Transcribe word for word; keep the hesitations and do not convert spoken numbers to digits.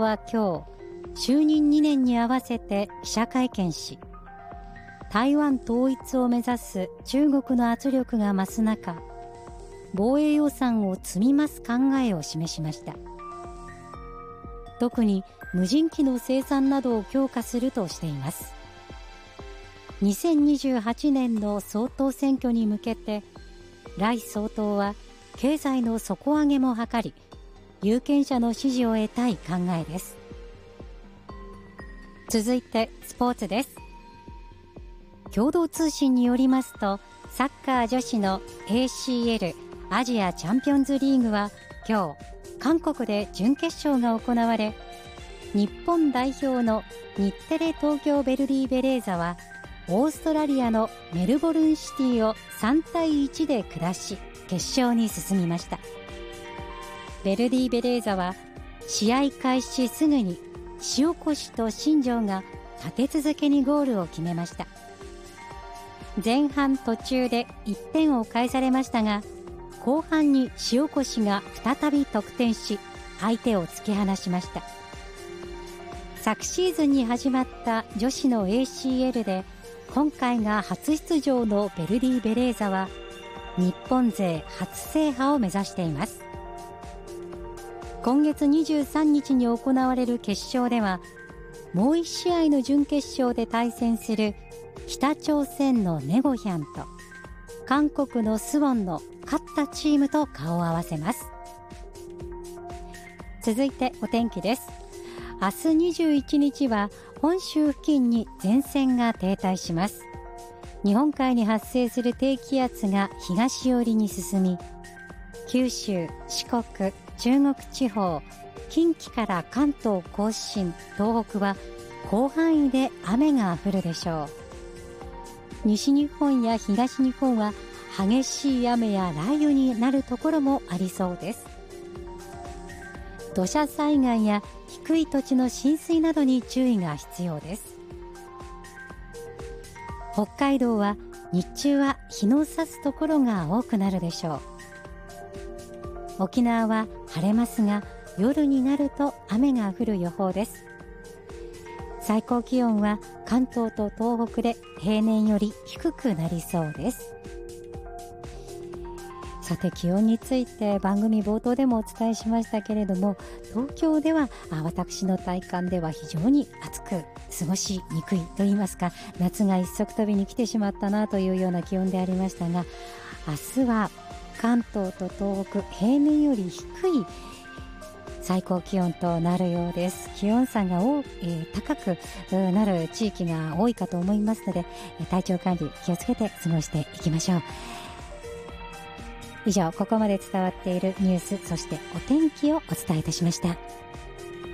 は今日、就任にねんに合わせて記者会見し、台湾統一を目指す中国の圧力が増す中、防衛予算を積み増す考えを示しました。特に無人機の生産などを強化するとしています。にせんにじゅうはちねんの総統選挙に向けて、頼総統は経済の底上げも図り、有権者の支持を得たい考えです。続いてスポーツです。共同通信によりますと、サッカー女子の エーシーエル アジアチャンピオンズリーグは今日、韓国で準決勝が行われ、日本代表の日テレ東京ヴェルディベレーザはオーストラリアのメルボルンシティをさんたいいちで下し、決勝に進みました。ヴェルディベレーザは試合開始すぐに塩越と新庄が立て続けにゴールを決めました。前半途中でいってんを返されましたが、後半に塩越が再び得点し、相手を突き放しました。昨シーズンに始まった女子の エーシーエル で、今回が初出場のヴェルディベレーザは日本勢初制覇を目指しています。今月にじゅうさんにちに行われる決勝では、もういち試合の準決勝で対戦する北朝鮮のネゴヒャンと韓国のスウォンの勝ったチームと顔を合わせます。続いてお天気です。明日にじゅういちにちは本州付近に前線が停滞します。日本海に発生する低気圧が東寄りに進み、九州、四国、中国地方、近畿から関東甲信、東北は広範囲で雨が降るでしょう。西日本や東日本は激しい雨や雷雨になるところもありそうです。土砂災害や低い土地の浸水などに注意が必要です。北海道は日中は日の差すところが多くなるでしょう。沖縄は晴れますが、夜になると雨が降る予報です。最高気温は関東と東北で平年より低くなりそうです。さて、気温について番組冒頭でもお伝えしましたけれども、東京では私の体感では非常に暑く過ごしにくいといいますか、夏が一足飛びに来てしまったなというような気温でありましたが、明日は関東と東北、平年より低い最高気温となるようです。気温差が多、えー、高くなる地域が多いかと思いますので、体調管理気をつけて過ごしていきましょう。以上、ここまで伝わっているニュース、そしてお天気をお伝えいたしました。